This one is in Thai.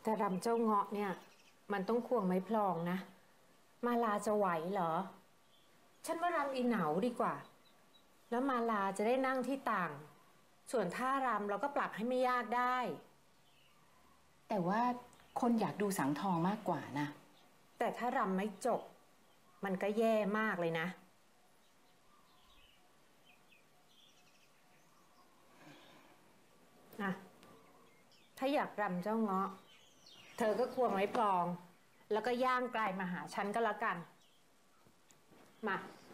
แต่รำเจ้าเงาะเนี่ยมันต้องควงไม้พลองนะมาลาจะไหวเหรอฉันว่ารำอีเหนาดีกว่าแล้วมาลาจะได้นั่งที่ต่างส่วนท่ารำเราก็ปรับให้ไม่ยากได้แต่ว่าคนอยากดูสังทองมากกว่านะแต่ถ้ารำไม่จบมันก็แย่มากเลยนะนะถ้าอยากรำเจ้าเงาะเธอก็ควงไม้พลองแล้วก็ย่างไกลมาหาฉันก็แล้วกันมา